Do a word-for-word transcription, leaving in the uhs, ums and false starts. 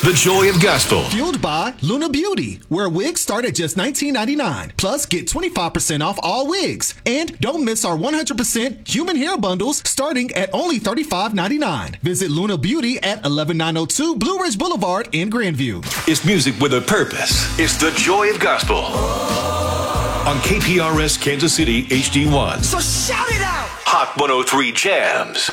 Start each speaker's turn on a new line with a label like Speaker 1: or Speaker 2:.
Speaker 1: The Joy of Gospel.
Speaker 2: Fueled by Luna Beauty, where wigs start at just nineteen ninety-nine. Plus, get twenty-five percent off all wigs. And don't miss our one hundred percent human hair bundles starting at only thirty-five ninety-nine. Visit Luna Beauty at eleven nine oh two Blue Ridge Boulevard in Grandview.
Speaker 1: It's music with a purpose. It's The Joy of Gospel. On K P R S Kansas City H D one.
Speaker 3: So shout it out!
Speaker 1: Hot one oh three Jams.